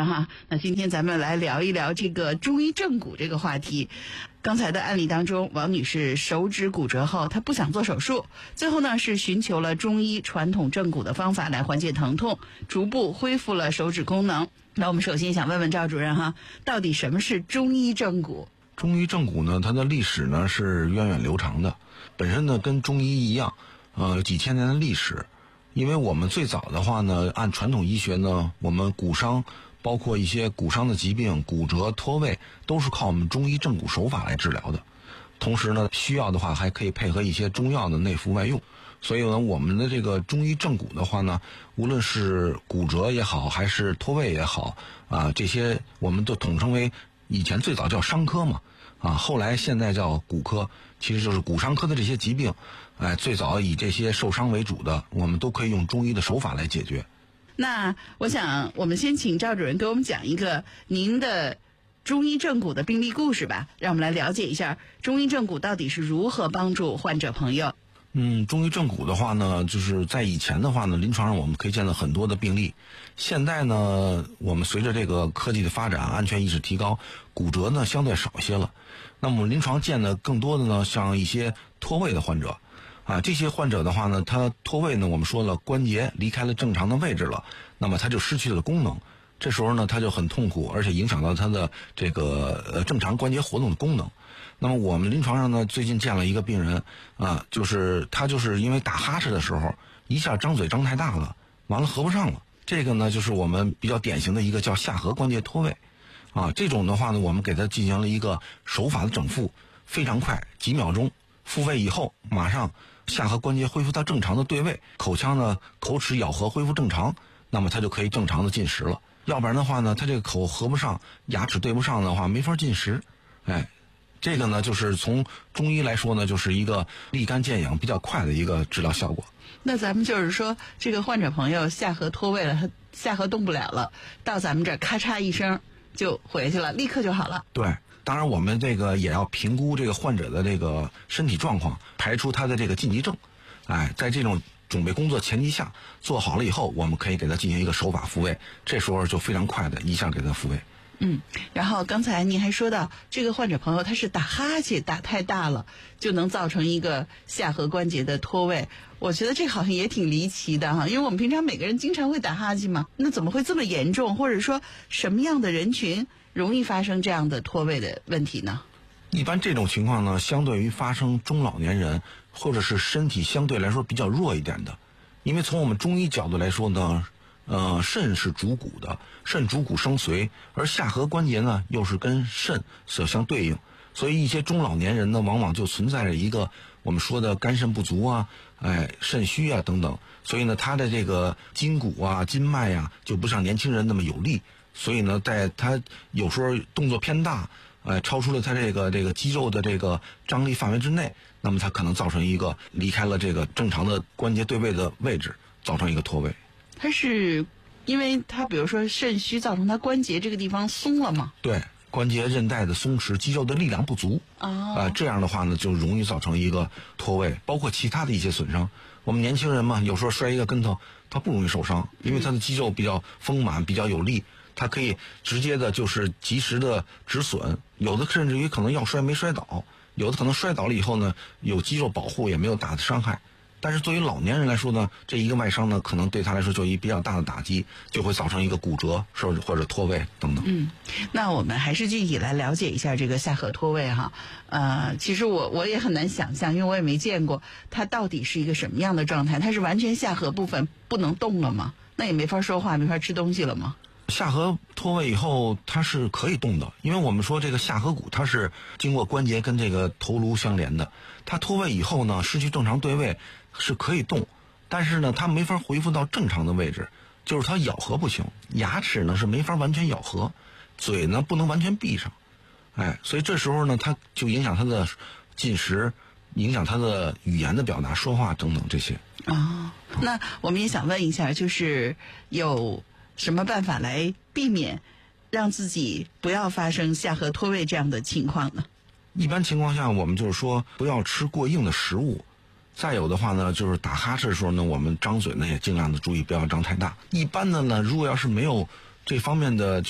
任哈。那今天咱们来聊一聊这个中医正骨这个话题。刚才的案例当中，王女士手指骨折后，她不想做手术，最后呢是寻求了中医传统正骨的方法来缓解疼痛，逐步恢复了手指功能。那我们首先想问问赵主任哈，到底什么是中医正骨？ 中医正骨呢，它的历史呢是源远流长的，本身呢跟中医一样，几千年的历史。因为我们最早的话呢，按传统医学呢，我们骨伤，包括一些骨伤的疾病，骨折、脱位，都是靠我们中医正骨手法来治疗的。同时呢，需要的话还可以配合一些中药的内服外用。所以呢，我们的这个中医正骨的话呢，无论是骨折也好，还是脱位也好，这些我们都统称为以前最早叫伤科嘛，后来现在叫骨科，其实就是骨伤科的这些疾病，最早以这些受伤为主的，我们都可以用中医的手法来解决。 那我想我们先请赵主任给我们讲一个您的中医正骨的病例故事吧，让我们来了解一下中医正骨到底是如何帮助患者朋友。 中医正骨的话呢，就是在以前的话呢，临床上我们可以见到很多的病例。现在呢，我们随着这个科技的发展，安全意识提高，骨折呢相对少一些了。那么临床见的更多的呢，像一些脱位的患者，这些患者的话呢，他脱位呢，我们说了关节离开了正常的位置了，那么他就失去了功能。这时候呢，他就很痛苦，而且影响到他的这个正常关节活动的功能。那么我们临床上呢，最近见了一个病人就是他就是因为打哈欠的时候一下张嘴张太大了，完了合不上了。这个呢就是我们比较典型的一个叫下颌关节脱位这种的话呢，我们给他进行了一个手法的整复，非常快，几秒钟复位以后，马上下颌关节恢复到正常的对位，口腔呢口齿咬合恢复正常，那么他就可以正常的进食了。要不然的话呢，他这个口合不上，牙齿对不上的话，没法进食。这个呢，就是从中医来说呢，就是一个立竿见影、比较快的一个治疗效果。 那咱们就是说，这个患者朋友下颌脱位了，他下颌动不了了，到咱们这儿咔嚓一声就回去了，立刻就好了。 对，当然我们这个也要评估这个患者的这个身体状况，排除他的这个禁忌症。在这种准备工作前提下做好了以后，我们可以给他进行一个手法复位，这时候就非常快的一下给他复位。 然后刚才您还说到这个患者朋友他是打哈欠打太大了，就能造成一个下颌关节的脱位。我觉得这好像也挺离奇的哈，因为我们平常每个人经常会打哈欠嘛，那怎么会这么严重？或者说什么样的人群容易发生这样的脱位的问题呢？ 一般这种情况呢，相对于发生中老年人或者是身体相对来说比较弱一点的，因为从我们中医角度来说呢，肾是主骨的，肾主骨生髓，而下颌关节呢又是跟肾所相对应，所以一些中老年人呢，往往就存在着一个我们说的肝肾不足肾虚等等，所以呢，他的这个筋骨筋脉就不像年轻人那么有力，所以呢，在他有时候动作偏大，超出了他这个肌肉的这个张力范围之内，那么他可能造成一个离开了这个正常的关节对位的位置，造成一个脱位。 它是因为它比如说肾虚造成它关节这个地方松了吗？ 对，关节韧带的松弛，肌肉的力量不足这样的话呢，就容易造成一个脱位，包括其他的一些损伤。我们年轻人嘛，有时候摔一个跟头，他不容易受伤，因为他的肌肉比较丰满，比较有力，他可以直接的就是及时的止损，有的甚至于可能要摔没摔倒，有的可能摔倒了以后呢，有肌肉保护也没有大的伤害。但是对于老年人来说呢，这一个外伤呢，可能对他来说就一比较大的打击，就会造成一个骨折，或者脱位等等。 那我们还是具体来了解一下这个下颌脱位哈。其实我也很难想象，因为我也没见过它到底是一个什么样的状态。它是完全下颌部分不能动了吗？那也没法说话，没法吃东西了吗？ 下颌脱位以后，它是可以动的，因为我们说这个下颌骨它是经过关节跟这个头颅相连的，它脱位以后呢，失去正常对位是可以动，但是呢，它没法恢复到正常的位置，就是它咬合不行，牙齿呢是没法完全咬合，嘴呢不能完全闭上，所以这时候呢，它就影响它的进食，影响它的语言的表达、说话等等这些。 那我们也想问一下，就是有什么办法来避免让自己不要发生下颌脱位这样的情况呢？ 一般情况下，我们就是说不要吃过硬的食物。再有的话呢，就是打哈欠的时候呢，我们张嘴呢也尽量的注意不要张太大。一般的呢，如果要是没有这方面的